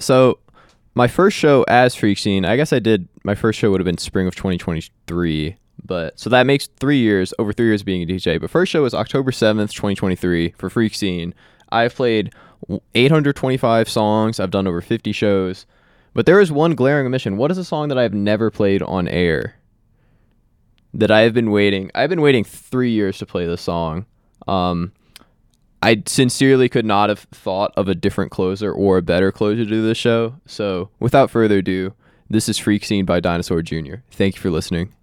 So my first show as Freak Scene, I guess my first show would have been spring of 2023. But so that makes 3 years, over 3 years being a DJ. But first show was October 7th, 2023 for Freak Scene. I've played 825 songs. I've done over 50 shows. But there is one glaring omission. What is a song that I've never played on air that I've been waiting 3 years to play this song? I sincerely could not have thought of a different closer or a better closer to the show. So without further ado, this is Freak Scene by Dinosaur Jr. Thank you for listening.